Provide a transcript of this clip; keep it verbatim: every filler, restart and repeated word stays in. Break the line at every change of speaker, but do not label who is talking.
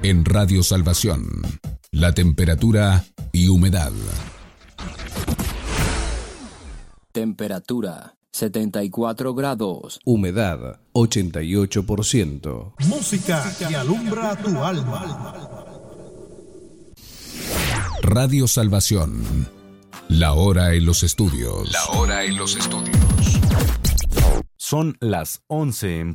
En Radio Salvación, la temperatura y humedad.
Temperatura setenta y cuatro grados.
Humedad ochenta y ocho por ciento.
Música que alumbra tu alma.
Radio Salvación. La hora en los estudios.
La hora en los estudios. Son las once en